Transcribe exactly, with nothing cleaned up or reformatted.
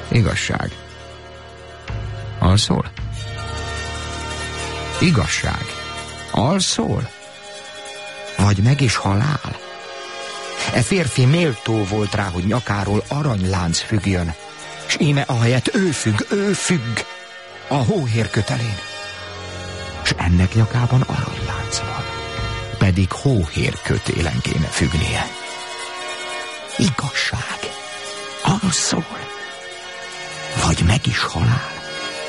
Igazság. Alszol? Igazság. Alszol? Vagy meg is halál? E férfi méltó volt rá, hogy nyakáról aranylánc függjön, s íme ahelyett ő függ, ő függ a hóhér kötelén. S ennek nyakában aranylánc van, pedig hóhér kötélen kéne függnie. Igazság. Alszol? Vagy meg is halál?